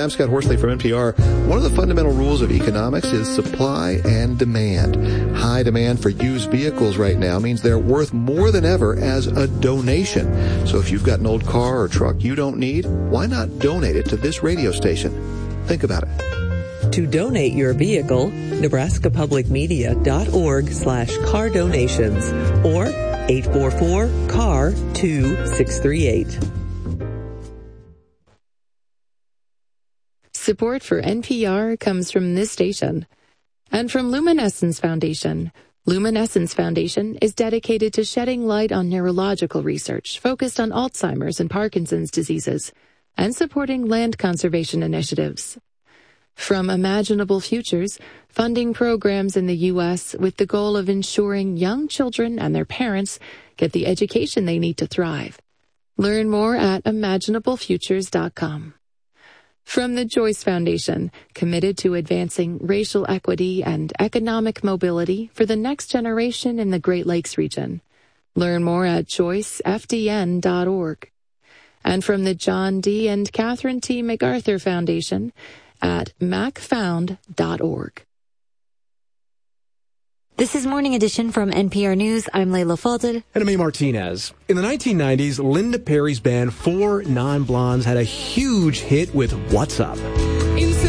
I'm Scott Horsley from NPR. One of the fundamental rules of economics is supply and demand. High demand for used vehicles right now means they're worth more than ever as a donation. So if you've got an old car or truck you don't need, why not donate it to this radio station? Think about it. To donate your vehicle, nebraskapublicmedia.org/car donations or 844-CAR-2638. Support for NPR comes from this station and from Luminescence Foundation. Luminescence Foundation is dedicated to shedding light on neurological research focused on Alzheimer's and Parkinson's diseases and supporting land conservation initiatives. From Imaginable Futures, funding programs in the U.S. with the goal of ensuring young children and their parents get the education they need to thrive. Learn more at imaginablefutures.com. From the Joyce Foundation, committed to advancing racial equity and economic mobility for the next generation in the Great Lakes region. Learn more at joycefdn.org. And from the John D. and Catherine T. MacArthur Foundation at macfound.org. This is Morning Edition from NPR News. I'm Layla Falded. And I'm A. Martinez. In the 1990s, Linda Perry's band 4 Non-Blondes had a huge hit with What's Up.